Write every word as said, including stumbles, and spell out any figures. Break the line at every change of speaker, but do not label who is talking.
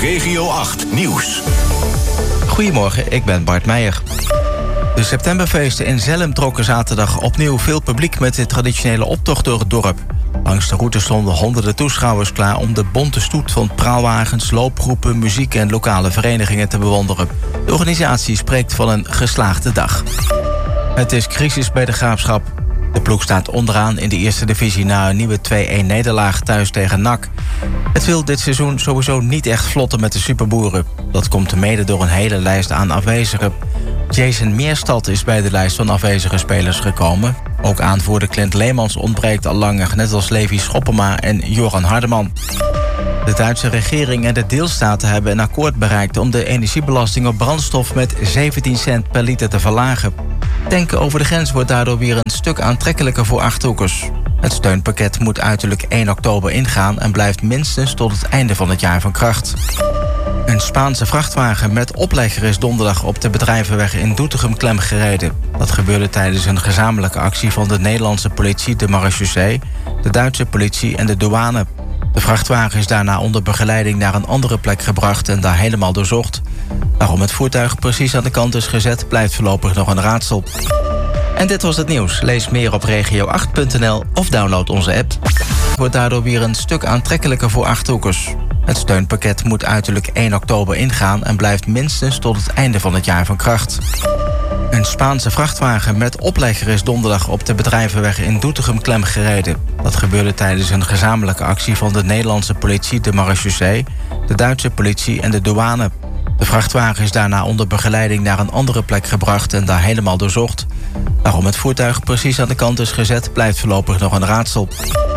Regio acht Nieuws.
Goedemorgen, ik ben Bart Meijer. De septemberfeesten in Zelhem trokken zaterdag opnieuw veel publiek met de traditionele optocht door het dorp. Langs de route stonden honderden toeschouwers klaar om de bonte stoet van praalwagens, loopgroepen, muziek en lokale verenigingen te bewonderen. De organisatie spreekt van een geslaagde dag. Het is crisis bij de Graafschap. De ploeg staat onderaan in de eerste divisie na een nieuwe twee-een nederlaag thuis tegen N A C. Het wil dit seizoen sowieso niet echt vlotten met de superboeren. Dat komt mede door een hele lijst aan afwezigen. Jason Meerstad is bij de lijst van afwezige spelers gekomen. Ook aanvoerder Clint Leemans ontbreekt al langer, net als Levi Schoppema en Joran Hardeman. De Duitse regering en de deelstaten hebben een akkoord bereikt om de energiebelasting op brandstof met zeventien cent per liter te verlagen. Tanken over de grens wordt daardoor weer een stuk aantrekkelijker voor Achterhoekers. Het steunpakket moet uiterlijk één oktober ingaan en blijft minstens tot het einde van het jaar van kracht. Een Spaanse vrachtwagen met oplegger is donderdag op de Bedrijvenweg in Doetinchem klemgereden. Dat gebeurde tijdens een gezamenlijke actie van de Nederlandse politie, de marechaussee, de Duitse politie en de douane. De vrachtwagen is daarna onder begeleiding naar een andere plek gebracht en daar helemaal doorzocht. Waarom het voertuig precies aan de kant is gezet, blijft voorlopig nog een raadsel. En dit was het nieuws. Lees meer op regio acht punt n l of download onze app. Het wordt daardoor weer een stuk aantrekkelijker voor Achterhoekers. Het steunpakket moet uiterlijk één oktober ingaan en blijft minstens tot het einde van het jaar van kracht. Een Spaanse vrachtwagen met oplegger is donderdag op de Bedrijvenweg in Doetinchem klemgereden. Dat gebeurde tijdens een gezamenlijke actie van de Nederlandse politie, de marechaussee, de Duitse politie en de douane. De vrachtwagen is daarna onder begeleiding naar een andere plek gebracht en daar helemaal doorzocht. Waarom het voertuig precies aan de kant is gezet, blijft voorlopig nog een raadsel.